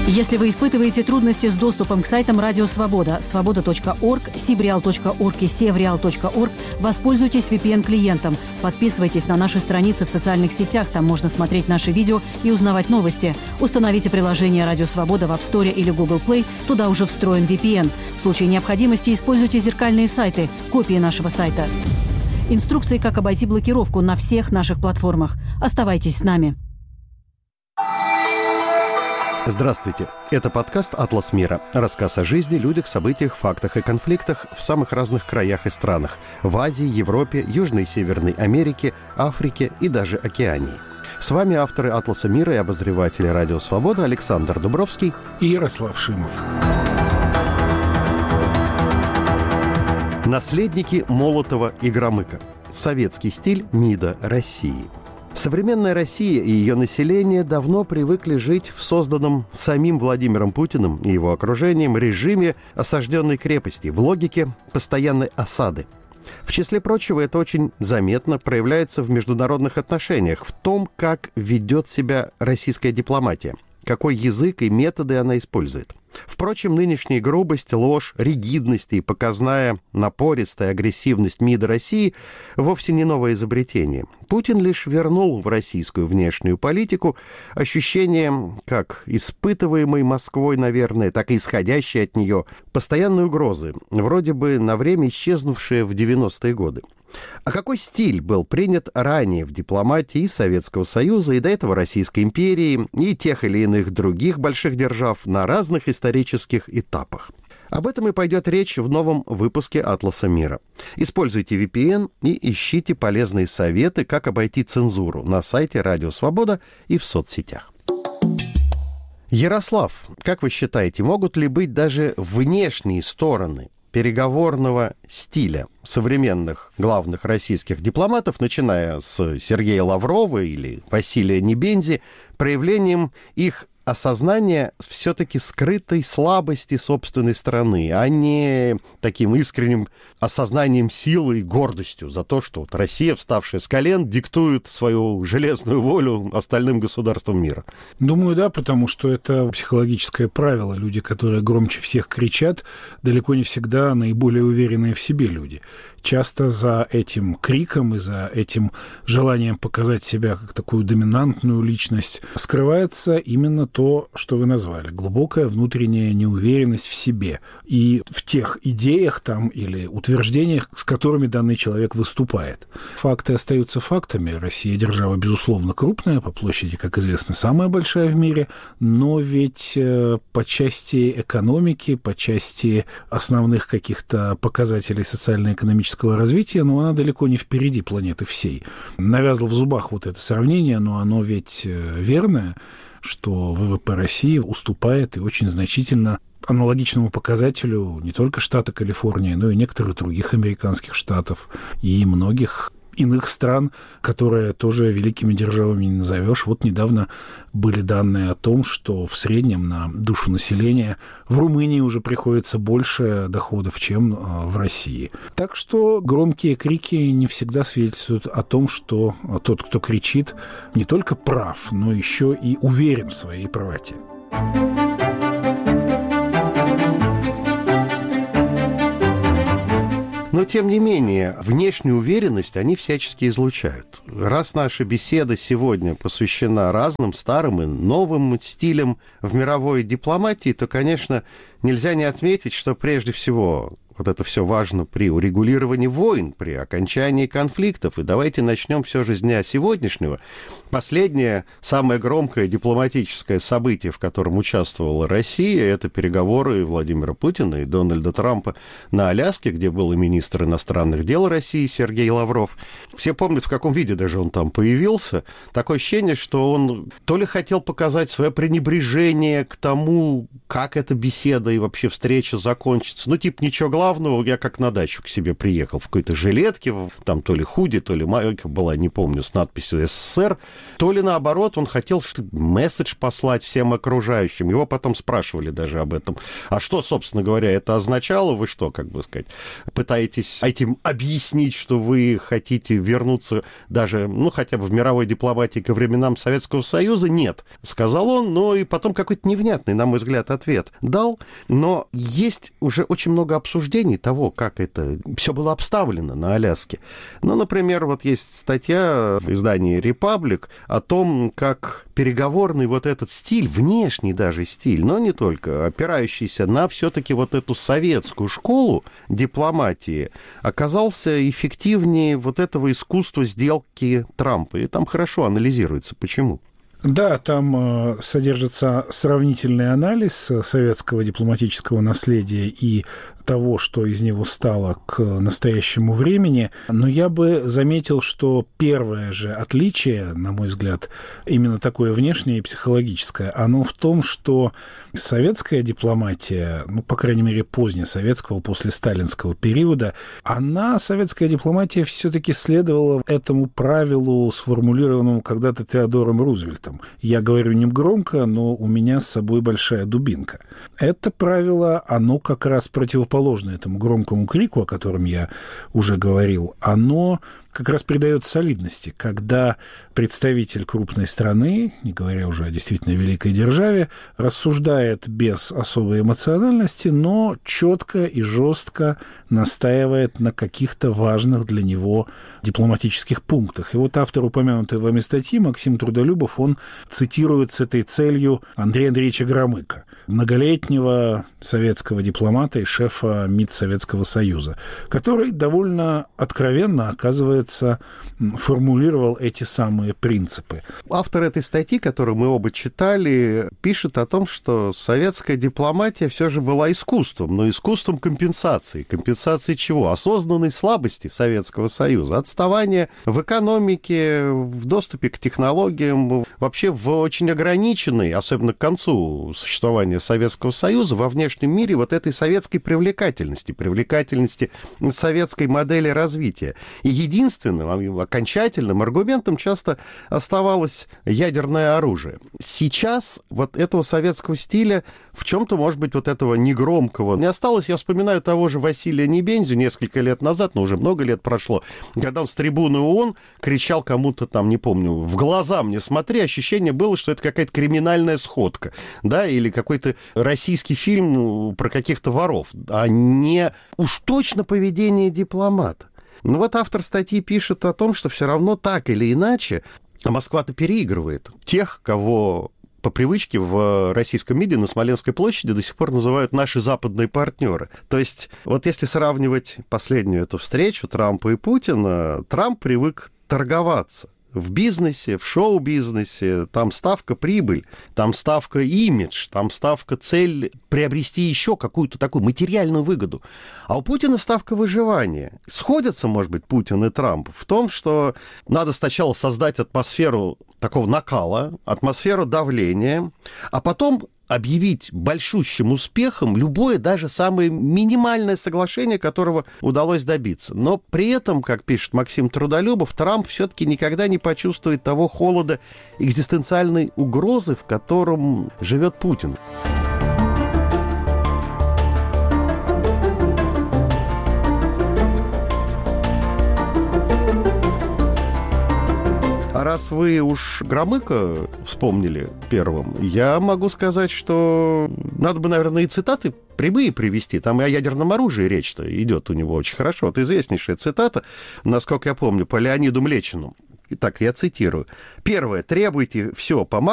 Если вы испытываете трудности с доступом к сайтам Радио Свобода, свобода.орг, sibreal.org и sevreal.org, воспользуйтесь VPN-клиентом. Подписывайтесь на наши страницы в социальных сетях, там можно смотреть наши видео и узнавать новости. Установите приложение Радио Свобода в App Store или Google Play, туда уже встроен VPN. В случае необходимости используйте зеркальные сайты, копии нашего сайта. Инструкции, как обойти блокировку на всех наших платформах. Оставайтесь с нами. Здравствуйте. Это подкаст «Атлас мира». Рассказ о жизни, людях, событиях, фактах и конфликтах в самых разных краях и странах. В Азии, Европе, Южной и Северной Америке, Африке и даже Океании. С вами авторы «Атласа мира» и обозреватели «Радио Свобода» Александр Дубровский и Ярослав Шимов. Наследники Молотова и Громыка. Советский стиль МИДа России. Современная Россия и ее население давно привыкли жить в созданном самим Владимиром Путиным и его окружением режиме осажденной крепости, в логике постоянной осады. В числе прочего, это очень заметно проявляется в международных отношениях, в том, как ведет себя российская дипломатия, какой язык и методы она использует. Впрочем, нынешняя грубость, ложь, ригидность и показная напористая агрессивность МИДа России вовсе не новое изобретение. Путин лишь вернул в российскую внешнюю политику ощущение, как испытываемой Москвой, наверное, так и исходящей от нее постоянной угрозы, вроде бы на время исчезнувшие в 90-е годы. А какой стиль был принят ранее в дипломатии Советского Союза и до этого Российской империи и тех или иных других больших держав на разных исторических этапах? Об этом и пойдет речь в новом выпуске «Атласа мира». Используйте VPN и ищите полезные советы, как обойти цензуру на сайте Радио Свобода и в соцсетях. Ярослав, как вы считаете, могут ли быть даже внешние стороны переговорного стиля современных главных российских дипломатов, начиная с Сергея Лаврова или Василия Небензи, проявлением их осознания все-таки скрытой слабости собственной страны, а не таким искренним осознанием силы и гордостью за то, что вот Россия, вставшая с колен, диктует свою железную волю остальным государствам мира? Думаю, да, потому что это психологическое правило. Люди, которые громче всех кричат, далеко не всегда наиболее уверенные в себе люди. Часто за этим криком и за этим желанием показать себя как такую доминантную личность скрывается именно то, что вы назвали. Глубокая внутренняя неуверенность в себе и в тех идеях там или утверждениях, с которыми данный человек выступает. Факты остаются фактами. Россия держава, безусловно, крупная, по площади, как известно, самая большая в мире, но ведь по части экономики, по части основных каких-то показателей социально-экономического развития, но она далеко не впереди планеты всей. Навязло в зубах вот это сравнение, но оно ведь верное, что ВВП России уступает и очень значительно аналогичному показателю не только штата Калифорния, но и некоторых других американских штатов и многих иных стран, которые тоже великими державами не назовешь. Вот недавно были данные о том, что в среднем на душу населения в Румынии уже приходится больше доходов, чем в России. Так что громкие крики не всегда свидетельствуют о том, что тот, кто кричит, не только прав, но еще и уверен в своей правоте. Но, тем не менее, внешнюю уверенность они всячески излучают. Раз наша беседа сегодня посвящена разным старым и новым стилям в мировой дипломатии, то, конечно, нельзя не отметить, что прежде всего вот это все важно при урегулировании войн, при окончании конфликтов. И давайте начнем все же с дня сегодняшнего. Последнее, самое громкое дипломатическое событие, в котором участвовала Россия, это переговоры Владимира Путина и Дональда Трампа на Аляске, где был и министр иностранных дел России Сергей Лавров. Все помнят, в каком виде даже он там появился. Такое ощущение, что он то ли хотел показать свое пренебрежение к тому, как эта беседа и вообще встреча закончится. Ну, типа, ничего главного, главного я как на дачу к себе приехал в какой-то жилетке, там то ли худи, то ли майка была, не помню, с надписью СССР, то ли наоборот, он хотел месседж послать всем окружающим. Его потом спрашивали даже об этом. А что, собственно говоря, это означало? Вы что, как бы сказать, пытаетесь этим объяснить, что вы хотите вернуться даже, ну, хотя бы в мировой дипломатии ко временам Советского Союза? Нет, сказал он, но и потом какой-то невнятный, на мой взгляд, ответ дал. Но есть уже очень много обсуждений того, как это все было обставлено на Аляске. Ну, например, вот есть статья в издании «Репаблик» о том, как переговорный вот этот стиль, внешний даже стиль, но не только, опирающийся на все-таки вот эту советскую школу дипломатии, оказался эффективнее вот этого искусства сделки Трампа. И там хорошо анализируется. Почему? Да, там содержится сравнительный анализ советского дипломатического наследия и того, что из него стало к настоящему времени. Но я бы заметил, что первое же отличие, на мой взгляд, именно такое внешнее и психологическое, оно в том, что советская дипломатия, ну, по крайней мере, позднесоветского, после сталинского периода, советская дипломатия все-таки следовала этому правилу, сформулированному когда-то Теодором Рузвельтом. Я говорю не громко, но у меня с собой большая дубинка. Это правило, оно как раз противоположно этому громкому крику, о котором я уже говорил, оно как раз придает солидности, когда представитель крупной страны, не говоря уже о действительно великой державе, рассуждает без особой эмоциональности, но четко и жестко настаивает на каких-то важных для него дипломатических пунктах. И вот автор упомянутой вами статьи, Максим Трудолюбов, он цитирует с этой целью Андрея Андреевича Громыка, многолетнего советского дипломата и шефа МИД Советского Союза, который довольно откровенно, оказывается, формулировал эти самые принципы. Автор этой статьи, которую мы оба читали, пишет о том, что советская дипломатия все же была искусством, но искусством компенсации. Компенсации чего? Осознанной слабости Советского Союза, отставания в экономике, в доступе к технологиям, вообще в очень ограниченной, особенно к концу существования Советского Союза, во внешнем мире вот этой советской привлекательности советской модели развития. И единственным, окончательным аргументом часто оставалось ядерное оружие. Сейчас вот этого советского стиля, в чем-то, может быть, вот этого негромкого не осталось. Я вспоминаю того же Василия Небензю несколько лет назад, но уже много лет прошло, когда он с трибуны ООН кричал кому-то там, не помню, в глаза мне смотри, ощущение было, что это какая-то криминальная сходка, да, или какой-то российский фильм про каких-то воров, а не уж точно поведение дипломата. Ну вот автор статьи пишет о том, что все равно так или иначе Москва-то переигрывает тех, кого по привычке в российском МИДе на Смоленской площади до сих пор называют наши западные партнеры. То есть вот если сравнивать последнюю эту встречу Трампа и Путина, Трамп привык торговаться. В бизнесе, в шоу-бизнесе, там ставка прибыль, там ставка имидж, там ставка цель приобрести еще какую-то такую материальную выгоду. А у Путина ставка выживания. Сходятся, может быть, Путин и Трамп в том, что надо сначала создать атмосферу такого накала, атмосферу давления, а потом объявить большущим успехом любое, даже самое минимальное соглашение, которого удалось добиться. Но при этом, как пишет Максим Трудолюбов, Трамп все-таки никогда не почувствует того холода экзистенциальной угрозы, в котором живет Путин. Раз вы уж Громыка вспомнили первым, я могу сказать, что надо бы, наверное, и цитаты прямые привести. Там и о ядерном оружии речь-то идет у него очень хорошо. Это известнейшая цитата, насколько я помню, по Леониду Млечину. Итак, я цитирую. Первое. Требуйте все по